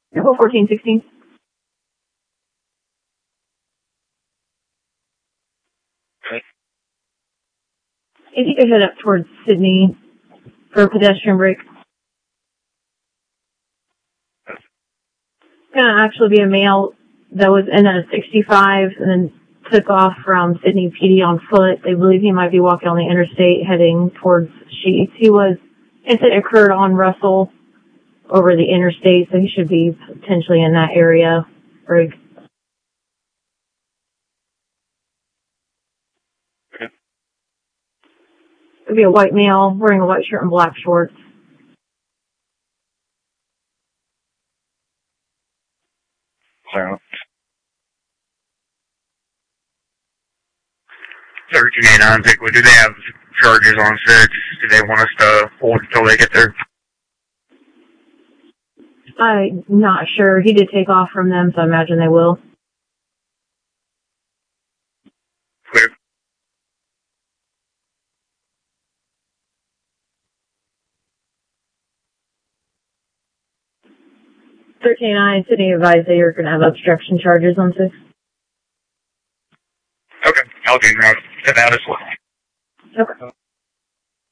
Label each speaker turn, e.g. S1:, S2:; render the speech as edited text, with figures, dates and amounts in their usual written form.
S1: April 1416.
S2: Okay.
S1: If you could head up towards Sydney for a pedestrian break. It's going to actually be a male that was in a 65 and then took off from Sydney PD on foot. They believe he might be walking on the interstate heading towards Sheets. Incident occurred on Russell over the interstate, so he should be potentially in that area.
S2: Okay.
S1: It'd be a white male wearing a white shirt and black shorts.
S2: So, 1389 Pickwood, do they have charges on 6? Do they want us to hold until they get there?
S1: I'm not sure. He did take off from them, so I imagine they will.
S2: Clear.
S1: Sydney advised that you're going to have obstruction charges on 6.
S2: Okay, I'll do that as well.
S1: Okay.